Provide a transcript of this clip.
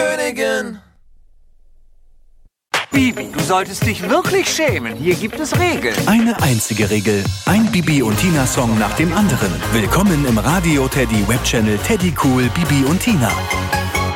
Königin. Bibi, du solltest dich wirklich schämen. Hier gibt es Regeln. Eine einzige Regel. Ein Bibi und Tina Song nach dem anderen. Willkommen im Radio Teddy Webchannel Teddy Cool Bibi und Tina.